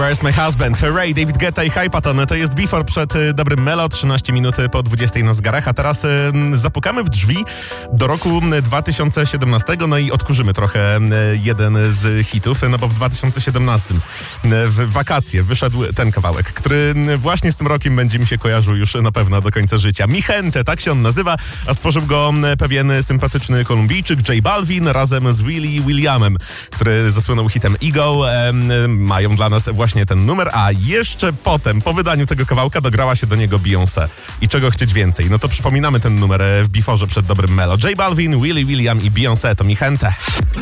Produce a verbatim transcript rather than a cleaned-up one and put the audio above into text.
Where's My Husband? Ray, David Guetta i Hypaton. To jest Before przed y, dobrym Melo, trzynaście minut po dwudziestej na zegarach, a teraz y, zapukamy w drzwi do roku dwa tysiące siedemnastego, no i odkurzymy trochę y, jeden z hitów, no bo w dwa tysiące siedemnastym y, w wakacje wyszedł ten kawałek, który właśnie z tym rokiem będzie mi się kojarzył już na pewno do końca życia. Mi Gente, tak się on nazywa, a stworzył go pewien sympatyczny Kolumbijczyk J Balvin razem z Willy Williamem, który zasłynął hitem Ego. E, mają dla nas właśnie ten numer, a jeszcze potem, po wydaniu tego kawałka, dograła się do niego Beyoncé. I czego chcieć więcej? No to przypominamy ten numer w Before'ze przed dobrym Melo. J Balvin, Willy William i Beyoncé to Mi Gente.